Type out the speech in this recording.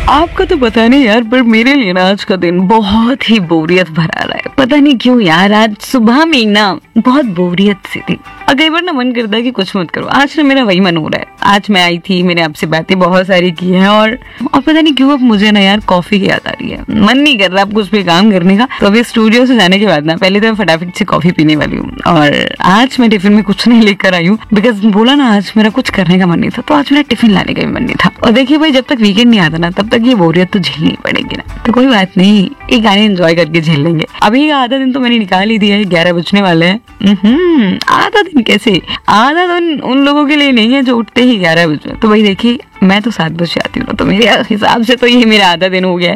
आपका तो पता नहीं यार, पर मेरे लिए ना आज का दिन बहुत ही बोरियत भरा रहा है। पता नहीं क्यों यार, आज सुबह में ना बहुत बोरियत सी थी। और कई बार ना मन करता है कि कुछ मत करो। आज ना मेरा वही मन हो रहा है। आज मैं आई थी, मैंने आपसे बातें बहुत सारी की हैं और पता नहीं क्यों अब मुझे ना यार कॉफी की याद आ रही है। मन नहीं कर रहा अब कुछ भी काम करने का। तो अभी स्टूडियो से जाने के बाद ना पहले तो मैं फटाफट से कॉफी पीने वाली हूँ। और आज मैं टिफिन में कुछ नहीं लेकर आई हूँ, बिकॉज बोला ना आज मेरा कुछ करने का मन नहीं था, तो आज मेरा टिफिन लाने का भी मन नहीं था। और देखिए भाई, जब तक वीकेंड नहीं आता ना तब तक ये बोरियत तो झेलनी पड़ेगी ना। तो कोई बात नहीं, एक गाने एंजॉय करके झेल लेंगे। अभी आधा दिन तो मैंने निकाल ही दिया है, 11 बजने वाले हैं। आधा दिन कैसे? आधा दिन उन लोगों के लिए नहीं है जो उठते ही 11 बजे। तो भाई देखिए, मैं तो 7 बजे आती हूँ, तो मेरे हिसाब से तो ये मेरा आधा दिन हो गया है।